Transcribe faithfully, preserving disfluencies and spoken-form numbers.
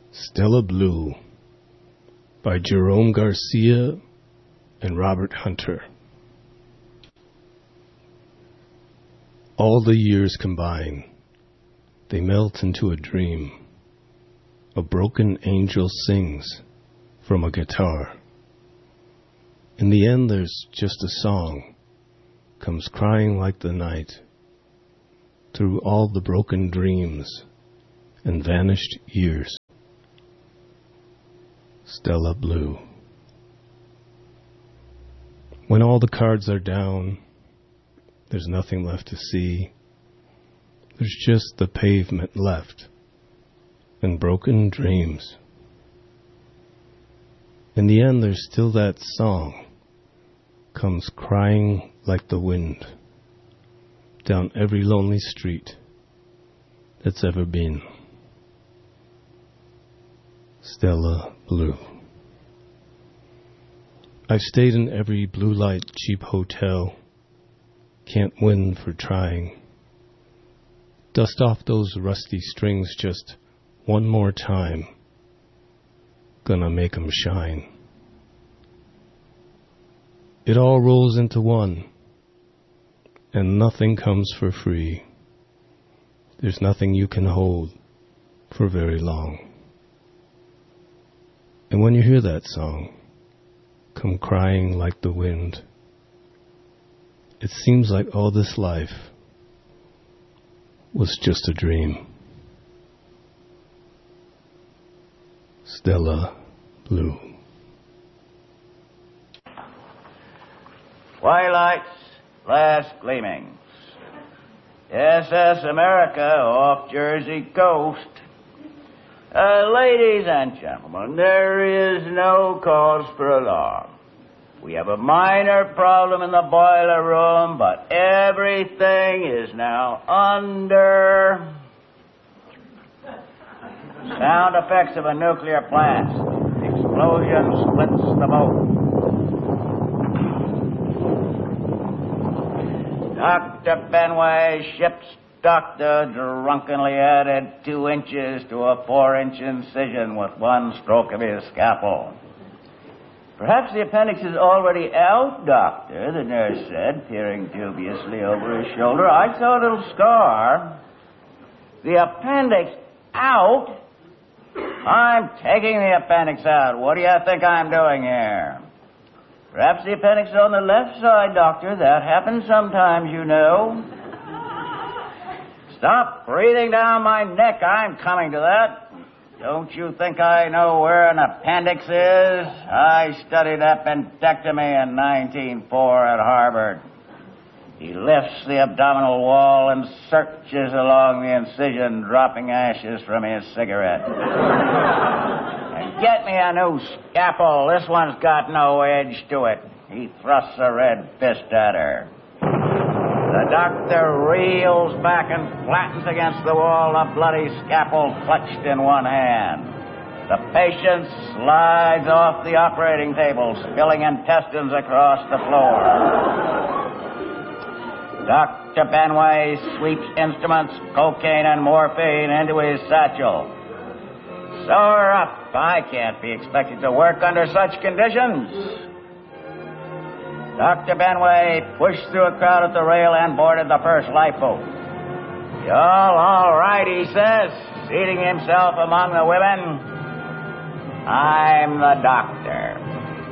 Stella Blue by Jerome Garcia and Robert Hunter. All the years combine, they melt into a dream. A broken angel sings from a guitar. In the end there's just a song, comes crying like the night, through all the broken dreams and vanished years. Stella Blue. When all the cards are down, there's nothing left to see. There's just the pavement left and broken dreams. In the end, there's still that song, comes crying like the wind, down every lonely street that's ever been. Stella Blue. I've stayed in every blue light cheap hotel, can't win for trying. Dust off those rusty strings just one more time, gonna make 'em shine. It all rolls into one, and nothing comes for free. There's nothing you can hold for very long. And when you hear that song, come crying like the wind, it seems like all this life was just a dream. Stella Blue. Twilight's last gleamings. S S America off Jersey coast. Uh, ladies and gentlemen, there is no cause for alarm. We have a minor problem in the boiler room, but everything is now under sound effects of a nuclear plant. Explosion splits the boat. Doctor Benway, ship's doctor, drunkenly added two inches to a four-inch incision with one stroke of his scalpel. Perhaps the appendix is already out, doctor, the nurse said, peering dubiously over his shoulder. I saw a little scar. The appendix out? I'm taking the appendix out. What do you think I'm doing here? Perhaps the appendix is on the left side, doctor. That happens sometimes, you know. Stop breathing down my neck. I'm coming to that. Don't you think I know where an appendix is? I studied appendectomy in nineteen oh four at Harvard. He lifts the abdominal wall and searches along the incision, dropping ashes from his cigarette. And get me a new scalpel. This one's got no edge to it. He thrusts a red fist at her. The doctor reels back and flattens against the wall, a bloody scalpel clutched in one hand. The patient slides off the operating table, spilling intestines across the floor. Doctor Benway sweeps instruments, cocaine, and morphine into his satchel. Soar up. I can't be expected to work under such conditions. Doctor Benway pushed through a crowd at the rail and boarded the first lifeboat. Y'all all right, he says, seating himself among the women. I'm the doctor.